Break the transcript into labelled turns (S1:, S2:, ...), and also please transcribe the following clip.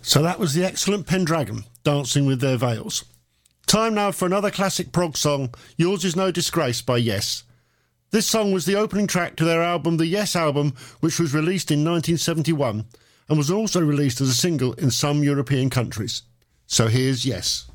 S1: So that was the excellent Pendragon, Dancing with Their Veils. Time now for another classic prog song, Yours Is No Disgrace by Yes. This song was the opening track to their album The Yes Album, which was released in 1971 and was also released as a single in some European countries. So here's Yes.